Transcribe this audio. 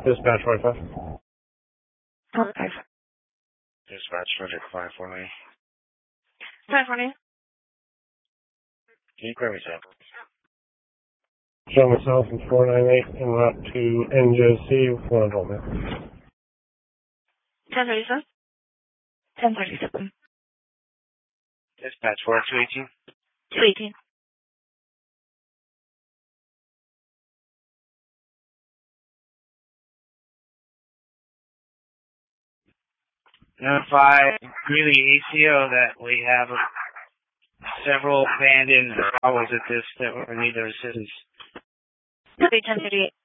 Dispatch 45. Dispatch Project 5 for me. 540. Can you grab me up? Show myself in 498 en route to NJC for adult male. 1037. 1037. Dispatch 4218. 218. Notify Greeley ACO that we have several abandoned hours at this that we need their assistance. Copy 1038.